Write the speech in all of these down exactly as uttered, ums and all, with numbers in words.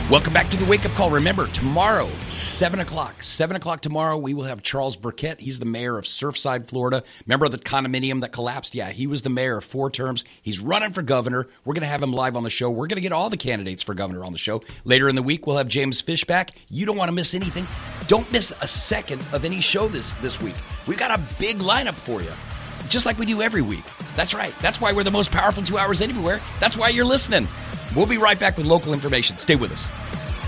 Welcome back to the Wake Up Call. Remember, tomorrow, seven o'clock. seven o'clock tomorrow, we will have Charles Burkett. He's the mayor of Surfside, Florida. Remember the condominium that collapsed? Yeah, he was the mayor of four terms. He's running for governor. We're going to have him live on the show. We're going to get all the candidates for governor on the show. Later in the week, we'll have James Fish back. You don't want to miss anything. Don't miss a second of any show this, this week. We've got a big lineup for you, just like we do every week. That's right. That's why we're the most powerful two hours anywhere. That's why you're listening. We'll be right back with local information. Stay with us.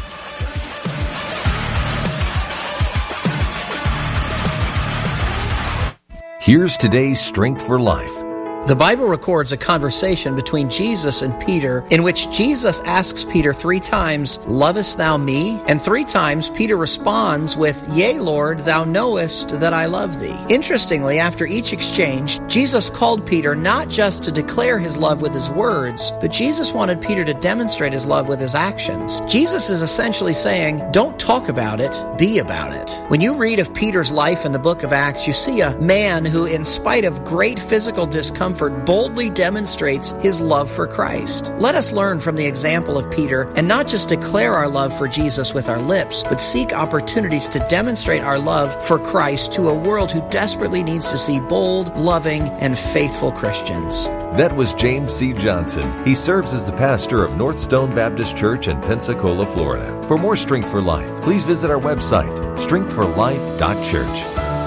Here's today's Strength for Life. The Bible records a conversation between Jesus and Peter in which Jesus asks Peter three times, "Lovest thou me?" And three times Peter responds with, "Yea, Lord, thou knowest that I love thee." Interestingly, after each exchange, Jesus called Peter not just to declare his love with his words, but Jesus wanted Peter to demonstrate his love with his actions. Jesus is essentially saying, don't talk about it, be about it. When you read of Peter's life in the book of Acts, you see a man who, in spite of great physical discomfort, boldly demonstrates his love for Christ. Let us learn from the example of Peter and not just declare our love for Jesus with our lips, but seek opportunities to demonstrate our love for Christ to a world who desperately needs to see bold, loving, and faithful Christians. That was James C. Johnson. He serves as the pastor of North Stone Baptist Church in Pensacola, Florida. For more Strength for Life, please visit our website, strength for life dot church.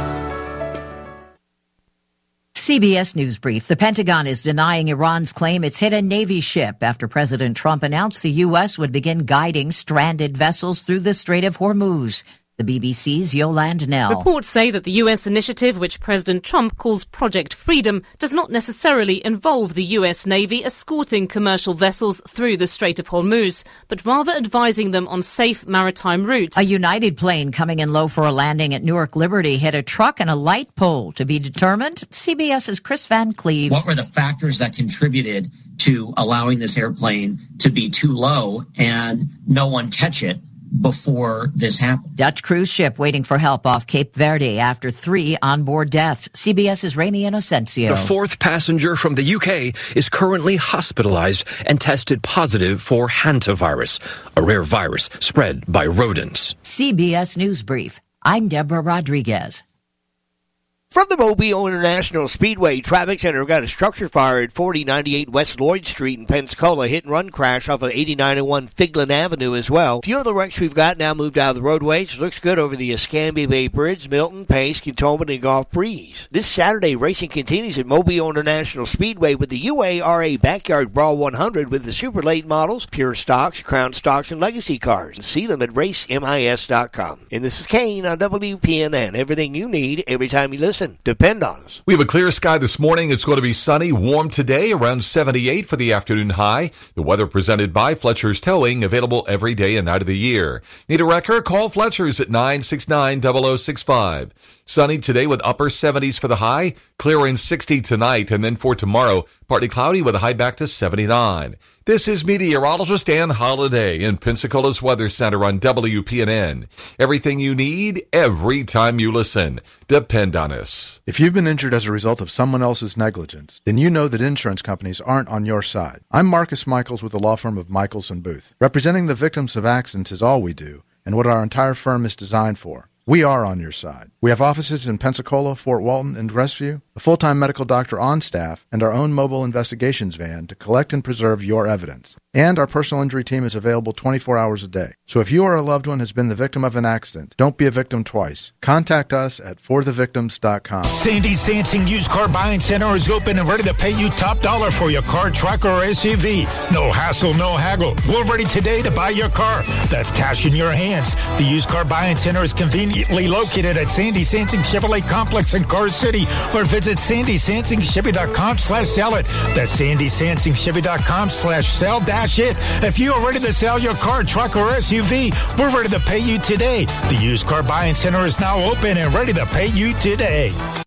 C B S News Brief. The Pentagon is denying Iran's claim it's hit a Navy ship after President Trump announced the U S would begin guiding stranded vessels through the Strait of Hormuz. The B B C's Yolande Nell. Reports say that the U S initiative, which President Trump calls Project Freedom, does not necessarily involve the U S Navy escorting commercial vessels through the Strait of Hormuz, but rather advising them on safe maritime routes. A United plane coming in low for a landing at Newark Liberty hit a truck and a light pole. To be determined, CBS's Chris Van Cleve. What were the factors that contributed to allowing this airplane to be too low and no one catch it before this happened? Dutch cruise ship waiting for help off Cape Verde after three onboard deaths. CBS's Ramy Inocencio. The fourth passenger from the U K is currently hospitalized and tested positive for hantavirus, a rare virus spread by rodents. C B S News Brief. I'm Deborah Rodriguez. From the Mobile International Speedway Traffic Center, we've got a structure fire at forty ninety-eight West Lloyd Street in Pensacola. Hit and run crash off of eighty-nine oh one Figlin Avenue as well. A few of the wrecks we've got now moved out of the roadways. Looks good over the Escambia Bay Bridge, Milton, Pace, Cantonment, and Gulf Breeze. This Saturday, racing continues at Mobile International Speedway with the U A R A Backyard Brawl one hundred with the super late models, pure stocks, crown stocks, and legacy cars. See them at race mis dot com. And this is Kane on W P N N. Everything you need every time you listen. Depend on us. We have a clear sky this morning. It's going to be sunny, warm today, around seventy-eight for the afternoon high. The weather presented by Fletcher's Towing, available every day and night of the year. Need a wrecker? Call Fletcher's at nine six nine, zero zero six five. Sunny today with upper seventies for the high, clearing sixty tonight, and then for tomorrow, partly cloudy with a high back to seventy-nine. This is meteorologist Ann Holiday in Pensacola's Weather Center on W P N N. Everything you need, every time you listen. Depend on us. If you've been injured as a result of someone else's negligence, then you know that insurance companies aren't on your side. I'm Marcus Michaels with the law firm of Michaels and Booth. Representing the victims of accidents is all we do, and what our entire firm is designed for. We are on your side. We have offices in Pensacola, Fort Walton, and Crestview, a full-time medical doctor on staff, and our own mobile investigations van to collect and preserve your evidence. And our personal injury team is available twenty-four hours a day. So if you or a loved one has been the victim of an accident, don't be a victim twice. Contact us at for the victims dot com. Sandy Sansing Used Car Buying Center is open and ready to pay you top dollar for your car, truck, or S U V. No hassle, no haggle. We're ready today to buy your car. That's cash in your hands. The Used Car Buying Center is conveniently located at Sandy Sansing Chevrolet Complex in Car City, or visit sandy sansing chevy dot com slash sell it. That's sandy sansing chevy dot com slash sell dash it. If you are ready to sell your car, truck, or S U V, we're ready to pay you today. The Used Car Buying Center is now open and ready to pay you today.